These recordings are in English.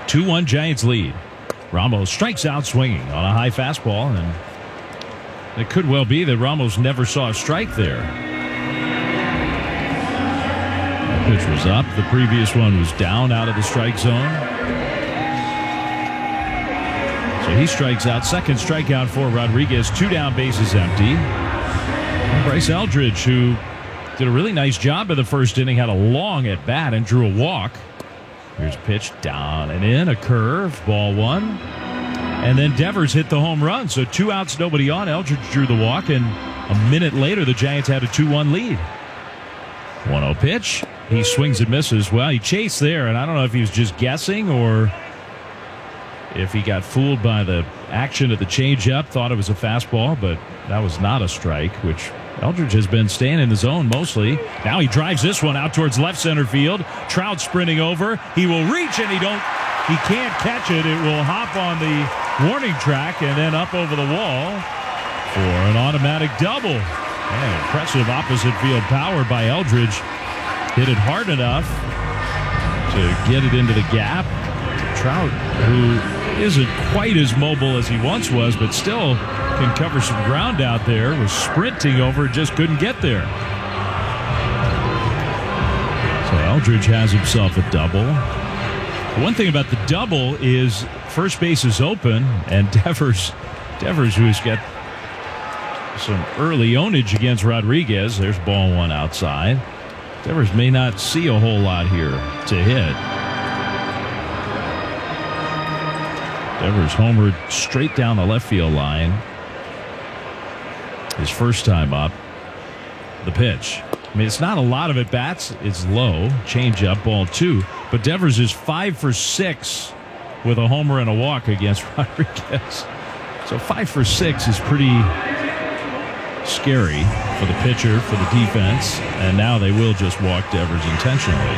2-1 Giants lead. Ramos strikes out swinging on a high fastball, and it could well be that Ramos never saw a strike there. That pitch was up. The previous one was down out of the strike zone. So he strikes out. Second strikeout for Rodriguez. 2 down, bases empty. And Bryce Eldridge, who did a really nice job in the first inning, had a long at bat and drew a walk. Here's a pitch down and in, a curve, ball 1. And then Devers hit the home run. So 2 outs, nobody on. Eldridge drew the walk, and a minute later, the Giants had a 2-1 lead. 1-0 pitch. He swings and misses. Well, he chased there, and I don't know if he was just guessing or if he got fooled by the action of the changeup, thought it was a fastball, but that was not a strike, which Eldridge has been staying in the zone mostly. Now he drives this one out towards left center field. Trout sprinting over. He will reach, and he can't catch it. It will hop on the warning track and then up over the wall for an automatic double. Man, impressive opposite field power by Eldridge. Hit it hard enough to get it into the gap. Trout, who isn't quite as mobile as he once was, but still can cover some ground out there, was sprinting over, just couldn't get there. So Eldridge has himself a double. The one thing about the double is first base is open, and Devers, who's got some early ownage against Rodriguez. There's ball 1 outside. Devers may not see a whole lot here to hit. Devers homered straight down the left field line. His first time up. The pitch. I mean, it's not a lot of at-bats. It's low. Change up, ball 2. But Devers is 5 for 6 with a homer and a walk against Rodriguez. So 5 for 6 is pretty scary for the pitcher, for the defense. And now they will just walk Devers intentionally.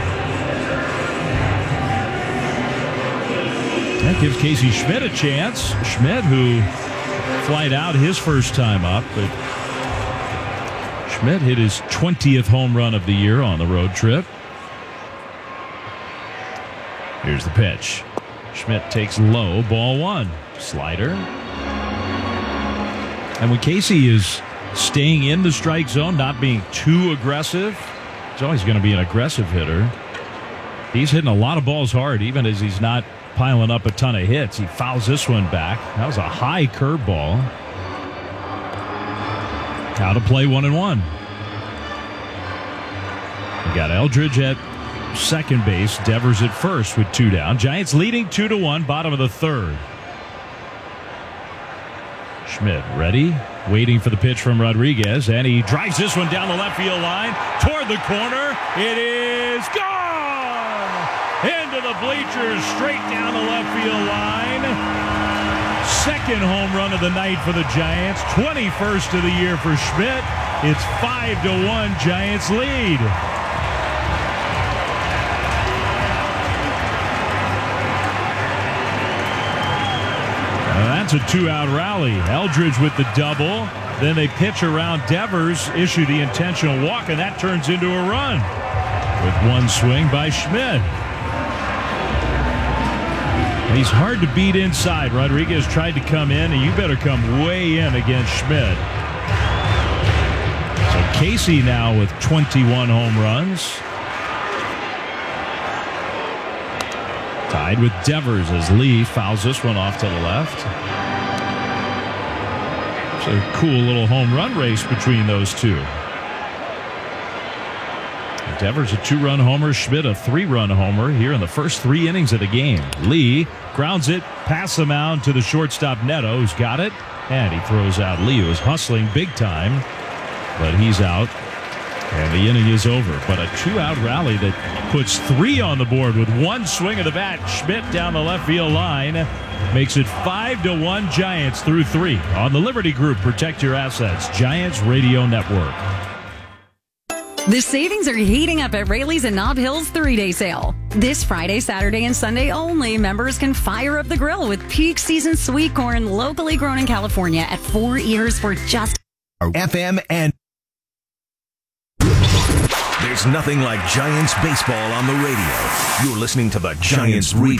That gives Casey Schmidt a chance. Schmidt, who flied out his first time up, but Schmidt hit his 20th home run of the year on the road trip. Here's the pitch. Schmidt takes low, ball 1. Slider. And when Casey is staying in the strike zone, not being too aggressive, he's always going to be an aggressive hitter. He's hitting a lot of balls hard, even as he's not piling up a ton of hits. He fouls this one back. That was a high curveball. Out of play, 1-1. We got Eldridge at second base. Devers at first with 2 down. Giants leading 2-1, bottom of the 3rd. Schmidt ready, waiting for the pitch from Rodriguez, and he drives this one down the left field line toward the corner. It is gone! Into the bleachers, straight down the left field line. Second home run of the night for the Giants. 21st of the year for Schmidt. It's 5-1 Giants lead. That's a 2-out rally. Eldridge with the double. Then they pitch around Devers, issue the intentional walk, and that turns into a run with 1 swing by Schmidt. He's hard to beat inside. Rodriguez tried to come in, and you better come way in against Schmidt. So Casey now with 21 home runs. Tied with Devers as Lee fouls this one off to the left. It's a cool little home run race between those two. Devers a 2-run homer, Schmidt a 3-run homer here in the first 3 innings of the game. Lee grounds it past the mound to the shortstop Neto, who's got it, and he throws out Lee, who is hustling big time, but he's out, and the inning is over. But a 2-out rally that puts 3 on the board with 1 swing of the bat. Schmidt down the left field line makes it 5-1 Giants through 3 on the Liberty Group. Protect your assets. Giants Radio Network. The savings are heating up at Rayleigh's and Nob Hill's 3-day sale. This Friday, Saturday, and Sunday only, members can fire up the grill with peak season sweet corn locally grown in California at 4 ears for just FM. And there's nothing like Giants baseball on the radio. You're listening to the Giants